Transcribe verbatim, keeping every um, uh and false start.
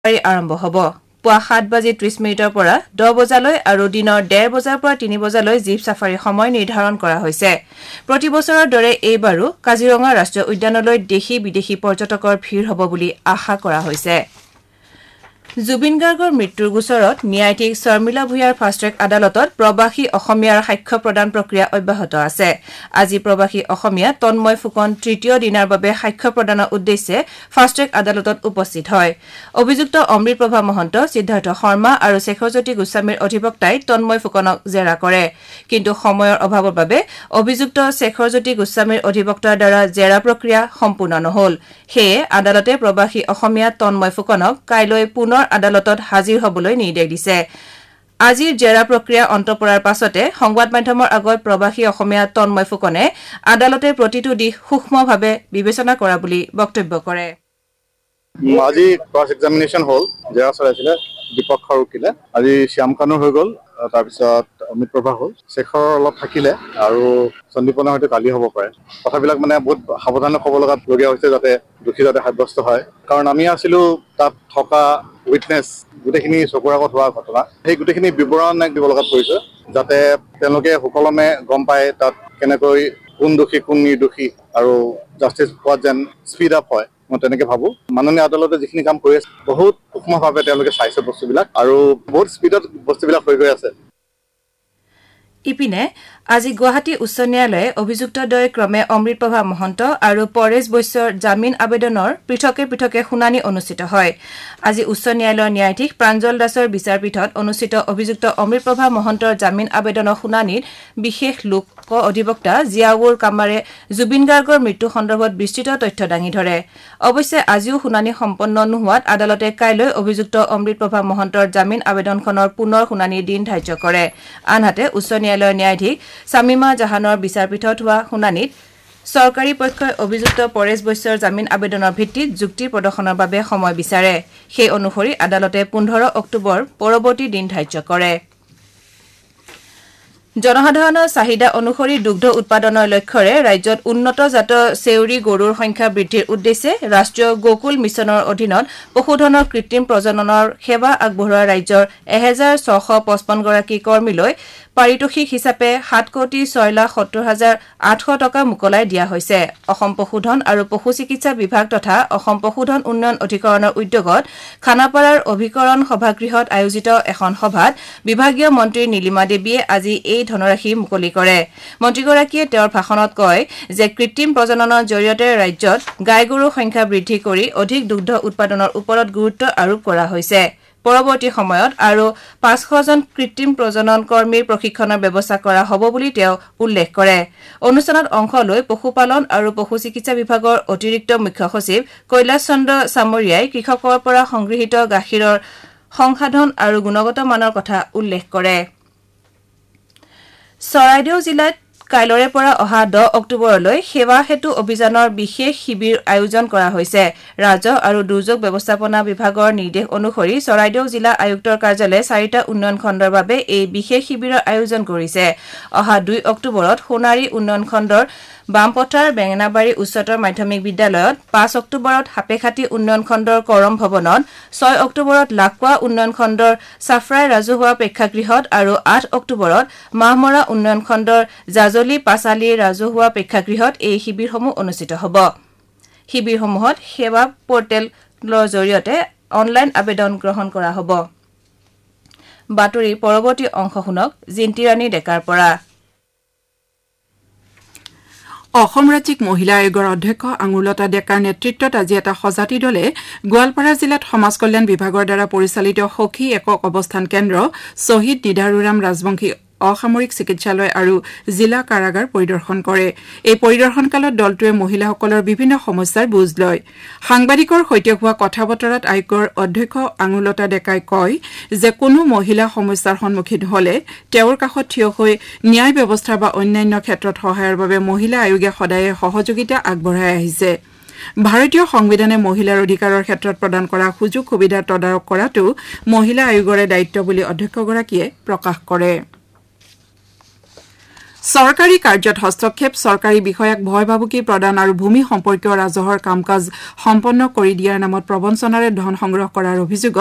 আৰম্ভ হ'ব। পুৱা সাত বাজি ত্ৰিশ মিনিটৰ পৰা দহ বজালৈ আৰু দিনৰ ডেৰ বজাৰ পৰা তিনি বজালৈ জীপ ছাফাৰী সময় নিৰ্ধাৰণ কৰা হৈছে। প্ৰতি বছৰৰ দৰে এইবাৰো কাজিৰঙা ৰাষ্ট্ৰীয় উদ্যানলৈ দেশী বিদেশী পৰ্যটকৰ ভিৰ হ'ব বুলি আশা কৰা হৈছে। জুবিন গাৰ্গৰ মৃত্যুৰ গোচৰত ন্যায়াধীশ শৰ্মিলা ভূঞাৰ ফাষ্টট্ৰেক আদালতত প্ৰৱাসী অসমীয়াৰ সাক্ষ্য প্ৰদান প্ৰক্ৰিয়া অব্যাহত আছে। আজি প্ৰৱাসী অসমীয়া তন্ময় ফুকন তৃতীয় দিনাৰ বাবে সাক্ষ্য প্ৰদানৰ উদ্দেশ্যে ফাষ্টট্ৰেক আদালতত উপস্থিত হয়। অভিযুক্ত অমৃতপ্ৰভা মহন্ত, সিদ্ধাৰ্থ শৰ্মা আৰু শেখৰজ্যোতি গোস্বামীৰ অধিবক্তাই তন্ময় ফুকনক জেৰা কৰে। কিন্তু সময়ৰ অভাৱৰ বাবে অভিযুক্ত শেখৰজ্যোতি গোস্বামীৰ অধিবক্তাৰ দ্বাৰা জেৰা প্ৰক্ৰিয়া সম্পূৰ্ণ নহ'ল। সেয়ে আদালতে প্ৰৱাসী অসমীয়া তন্ময় ফুকনক কাইলৈ পুনৰ আদালতত হাজিৰ হ'বলৈ নিৰ্দেশ দিছে। আজিৰ জেৰা প্ৰক্ৰিয়া অন্ত পৰাৰ পাছতে সংবাদ মাধ্যমৰ আগত প্ৰৱাসী অসমীয়া তন্ময় ফুকনে আদালতে প্ৰতিটো দিশ সূক্ষ্মভাৱে বিবেচনা কৰা বুলি বক্তব্য কৰে। আজি ক্ৰছ এক্সামিনেশ্যন হ'ল, জেৰা চলাইছিলে বিপক্ষৰ উকিলে। আজি শ্যাম কানুৰ হৈ গ'ল, তাৰপিছত অমৃতপ্ৰভা হ'ল, শেখৰ অলপ থাকিলে আৰু সন্দীপনৰ হয়তো কালি হ'ব পাৰে। কথাবিলাক মানে বহুত সাৱধানে ক'ব লগাবলগীয়া হৈছে যাতে দোষী যাতে সাব্যস্ত হয়। কাৰণ আমি আছিলোঁ তাত থকা উইটনেছ, গোটেইখিনি চকুৰ আগত হোৱা ঘটনা, সেই গোটেইখিনি বিৱৰণ দিব লগাত পৰিছে যাতে তেওঁলোকে সুকলমে গম পায় তাত কেনেকৈ কোন দোষী কোন নিৰ্দোষী আৰু জাষ্টিচ পোৱাত যেন স্পীড আপ হয়। মই তেনেকে ভাবো মাননীয় আদালতে যিখিনি কাম কৰি আছে বহুত সূক্ষ্মভাৱে তেওঁলোকে চাইছে বস্তুবিলাক আৰু বহুত স্পীডত বস্তুবিলাক হৈ গৈ আছে। ইপিনে আজি গুৱাহাটী উচ্চ ন্যায়ালয়ে অভিযুক্তদ্বয় ক্ৰমে অমৃতপ্ৰভা মহন্ত আৰু পৰেশ বৈশ্যৰ জামিন আবেদনৰ পৃথকে পৃথকে শুনানি অনুষ্ঠিত হয়। আজি উচ্চ ন্যায়ালয়ৰ ন্যায়াধীশ প্ৰাঞ্জল দাসৰ বিচাৰপীঠত অনুষ্ঠিত অভিযুক্ত অমৃতপ্ৰভা মহন্তৰ জামিন আবেদনৰ শুনানিত বিশেষ লোক অধিবক্তা জিয়াউৰ কামাৰে জুবিন গাৰ্গৰ মৃত্যু সন্দৰ্ভত বিস্তৃত তথ্য দাঙি ধৰে। অৱশ্যে আজিও শুনানি সম্পন্ন নোহোৱাত আদালতে কাইলৈ অভিযুক্ত অমৃতপ্ৰভা মহন্তৰ জামিন আবেদনখনৰ পুনৰ শুনানিৰ দিন ধাৰ্য কৰে। আনহাতে উচ্চ ন্যায়ালয়ৰ ন্যায়াধীশ শামিমা জাহানৰ বিচাৰপীঠত হোৱা শুনানিত চৰকাৰী পক্ষই অভিযুক্ত পৰেশ বৈশ্যৰ জামিন আবেদনৰ ভিত্তিত যুক্তি প্ৰদৰ্শনৰ বাবে সময় বিচাৰে। সেই অনুসৰি আদালতে পোন্ধৰ অক্টোবৰ পৰৱৰ্তী দিন ধাৰ্য কৰে। জনসাধাৰণৰ চাহিদা অনুসৰি দুগ্ধ উৎপাদনৰ লক্ষ্যৰে ৰাজ্যত উন্নত জাতৰ চেউৰী গৰুৰ সংখ্যা বৃদ্ধিৰ উদ্দেশ্যে ৰাষ্ট্ৰীয় গোকুল মিছনৰ অধীনত পশুধনৰ কৃত্ৰিম প্ৰজননৰ সেৱা আগবঢ়োৱা ৰাজ্যৰ এহেজাৰ ছশ পঁচপন্নগৰাকী কৰ্মীলৈ পাৰিতোষিক হিচাপে সাত কোটি ছয় লাখ সত্তৰ হাজাৰ আঠশ টকা মোকলাই দিয়া হৈছে। অসম পশুধন আৰু পশু চিকিৎসা বিভাগ তথা অসম পশুধন উন্নয়ন অধিকৰণৰ উদ্যোগত খানাপাৰাৰ অভিকৰণ সভাগৃহত আয়োজিত এখন সভাত বিভাগীয় মন্ত্ৰী নীলিমা দেৱীয়ে আজি এই ধনৰাশি মুকলি কৰে। মন্ত্ৰীগৰাকীয়ে তেওঁৰ ভাষণত কয় যে কৃত্ৰিম প্ৰজননৰ জৰিয়তে ৰাজ্যত গাই গৰুৰ সংখ্যা বৃদ্ধি কৰি অধিক দুগ্ধ উৎপাদনৰ ওপৰত গুৰুত্ব আৰোপ কৰা হৈছে। পৰৱৰ্তী সময়ত আৰু পাঁচশজন কৃত্ৰিম প্ৰজনন কৰ্মীৰ প্ৰশিক্ষণৰ ব্যৱস্থা কৰা হ'ব বুলি তেওঁ উল্লেখ কৰে। অনুষ্ঠানত অংশ লৈ পশুপালন আৰু পশু চিকিৎসা বিভাগৰ অতিৰিক্ত মুখ্য সচিব কৈলাশ চন্দ্ৰ চামৰীয়াই কৃষকৰ পৰা সংগৃহীত গাখীৰৰ সংসাধন আৰু গুণগত মানৰ কথা উল্লেখ কৰে। চৰাইদেউ জিলাত কাইলৈৰে পৰা অহা দহ অক্টোবৰলৈ সেৱা সেতু অভিযানৰ বিশেষ শিবিৰ আয়োজন কৰা হৈছে। ৰাজহ আৰু দুৰ্যোগ ব্যৱস্থাপনা বিভাগৰ নিৰ্দেশ অনুসৰি চৰাইদেউ জিলা আয়ুক্তৰ কাৰ্যালয়ে চাৰিটা উন্নয়ন খণ্ডৰ বাবে এই বিশেষ শিবিৰৰ আয়োজন কৰিছে। অহা দুই অক্টোবৰত সোণাৰী উন্নয়ন খণ্ডৰ বামপথাৰ বেঙেনাবাৰী উচ্চতৰ মাধ্যমিক বিদ্যালয়ত, পাঁচ অক্টোবৰত সাপেখাতী উন্নয়ন খণ্ডৰ কৰম ভৱনত, ছয় অক্টোবৰত লাকোৱা উন্নয়ন খণ্ডৰ চাফৰাই ৰাজহুৱা প্ৰেক্ষাগৃহত আৰু আঠ অক্টোবৰত মাহমৰা উন্নয়ন খণ্ডৰ জাজলি পাচালি ৰাজহুৱা প্ৰেক্ষাগৃহত এই শিবিৰসমূহ অনুষ্ঠিত হ'ব। শিবিৰসমূহত সেৱা পৰ্টেলৰ জৰিয়তে অনলাইন আবেদন গ্ৰহণ কৰা হ'ব। বাতৰিৰ পৰৱৰ্তী অংশ শুনক জিন্তি ৰাণী ডেকাৰ পৰা। অসম ৰাজ্যিক মহিলা আয়োগৰ অধ্যক্ষ আঙুৰলতা ডেকাৰ নেতৃত্বত আজি এটা সজাতি দলে গোৱালপাৰা জিলাত সমাজ কল্যাণ বিভাগৰ দ্বাৰা পৰিচালিত সখী একক অৱস্থান কেন্দ্ৰ, শ্বহীদ দিদাৰুৰাম ৰাজবংশী অসামৰিক চিকিৎসালয় আৰু জিলা কাৰাগাৰ পৰিদৰ্শন কৰে। এই পৰিদৰ্শনকালত দলটোৱে মহিলাসকলৰ বিভিন্ন সমস্যাৰ বুজ লয়। সাংবাদিকৰ সৈতে হোৱা কথা বতৰাত আয়োগৰ অধ্যক্ষ আঙুৰলতা ডেকাই কয় যে কোনো মহিলা সমস্যাৰ সন্মুখীন হলে তেওঁৰ কাষত থিয় হৈ ন্যায় ব্যৱস্থা বা অন্যান্য ক্ষেত্ৰত সহায়ৰ বাবে মহিলা আয়োগে সদায়ে সহযোগিতা আগবঢ়াই আহিছে। ভাৰতীয় সংবিধানে মহিলাৰ অধিকাৰৰ ক্ষেত্ৰত প্ৰদান কৰা সুযোগ সুবিধাৰ তদাৰক কৰাটো মহিলা আয়োগৰে দায়িত্ব বুলি অধ্যক্ষগৰাকীয়ে প্ৰকাশ কৰে। চৰকাৰী কাৰ্যত হস্তক্ষেপ চৰকাৰী বিষয়াক ভয় ভাবুকি প্ৰদান আৰু ভূমি সম্পৰ্কীয় ৰাজহৰ কাম কাজ সম্পন্ন কৰি দিয়াৰ নামত প্ৰবঞ্চনাৰে ধন সংগ্ৰহ কৰাৰ অভিযোগত